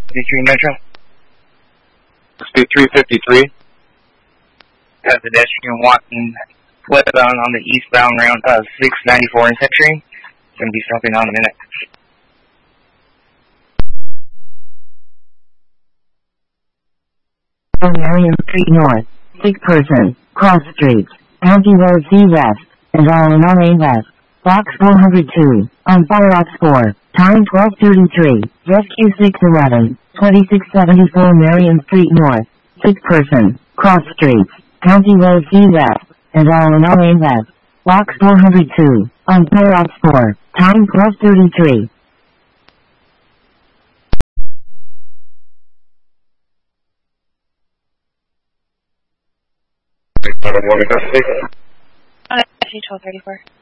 53 Metro. Let's do 353. Have pedestrian walking westbound on the eastbound round 694 in Century. Going to be stopping on in a minute. On Marion Street North, 6 person, cross streets, County Road C West, and all in on A West. Box 402, on Fire Ops 4, time 12:33, Rescue 611, 2674 Marion Street North, 6 person, cross streets, County Road C West, and all in on A West. Box 402, on Fire Ops 4, time 12:33. I don't want to go. 1234.